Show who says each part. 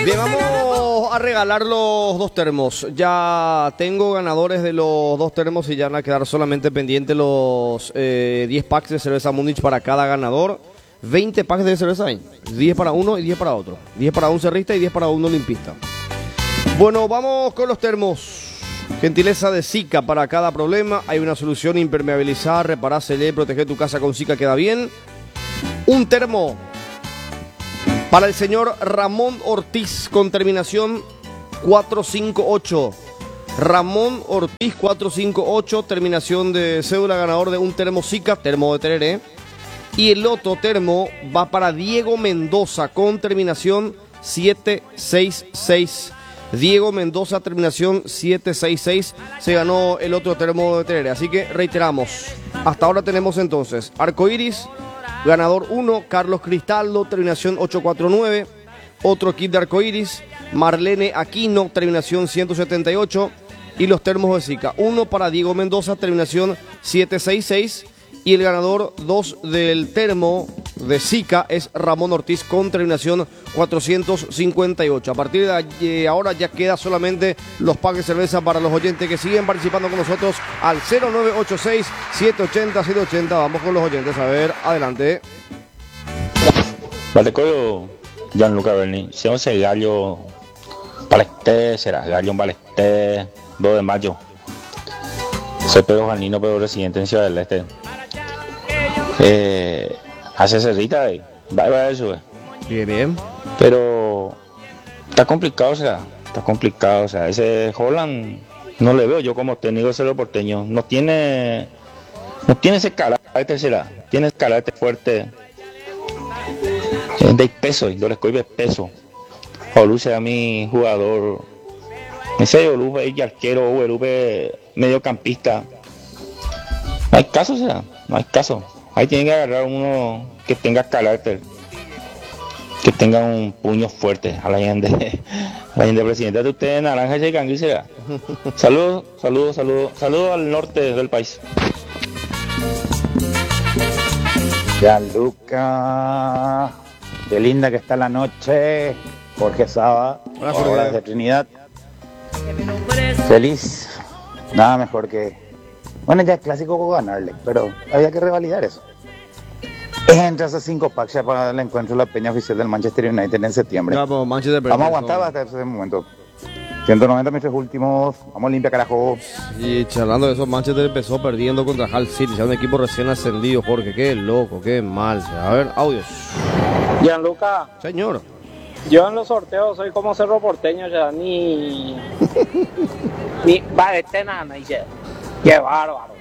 Speaker 1: Bien, vamos a regalar los dos termos. Ya tengo ganadores de los dos termos y ya van a quedar solamente pendientes los 10 packs de cerveza Múnich para cada ganador. 20 packs de cerveza hay. 10 para uno y 10 para otro. 10 para un cerrista y 10 para un olimpista. Bueno, vamos con los termos. Gentileza de Sika para cada problema. Hay una solución: impermeabilizar, reparar, sellar, proteger tu casa con Sika queda bien. Un termo para el señor Ramón Ortiz con terminación 458. Ramón Ortiz 458, terminación de cédula, ganador de un termo Sika, termo de tereré. Y el otro termo va para Diego Mendoza con terminación 766. Diego Mendoza, terminación 766, se ganó el otro termo de tereré. Así que reiteramos, hasta ahora tenemos entonces Arcoiris, ganador 1, Carlos Cristaldo, terminación 849, otro kit de Arcoiris, Marlene Aquino, terminación 178, y los termos de Sika, uno para Diego Mendoza, terminación 766, y el ganador 2 del termo de Sika es Ramón Ortiz con terminación 458. A partir de ahora ya queda solamente los packs de cerveza para los oyentes que siguen participando con nosotros al 0986-780-780. Vamos con los oyentes, a ver, adelante.
Speaker 2: Vale, coyo Gianluca Berni, se llama Gallo Balesté, será Gallo Balesté, 2 de mayo. Soy Pedro Janino, pero residente en Ciudad del Este. Hace cerrita, va eso,
Speaker 1: Bien, bien.
Speaker 2: Pero está complicado, o sea, ese Holland no le veo yo como técnico de Cerro Porteño, no tiene ese carácter, tiene ese carácter fuerte, de peso, y no le escoge peso. Olú será mi jugador, ese Olú es arquero, Olú es mediocampista, no hay caso, no hay caso. Ahí tienen que agarrar uno que tenga carácter, que tenga un puño fuerte a la gente presidente de ustedes, Naranja y Cangui será. Saludos al norte del país.
Speaker 3: Gianluca, qué linda que está la noche. Jorge Saba, horas de Trinidad. Feliz, nada mejor que... Bueno, ya es clásico ganarle, pero había que revalidar eso. Entre esos 5 packs ya para el encuentro de la peña oficial del Manchester United en septiembre.
Speaker 1: Vamos, Manchester,
Speaker 3: vamos a aguantar hasta ese momento. 190 metros últimos, vamos limpia, carajo.
Speaker 1: Y charlando de eso, Manchester empezó perdiendo contra Hull City, ya un equipo recién ascendido, Jorge. Qué loco, qué mal. A ver, audios.
Speaker 4: Gianluca.
Speaker 1: Señor.
Speaker 4: Yo en los sorteos soy como Cerro Porteño, ya ni va de tenana y ya. Qué bárbaro.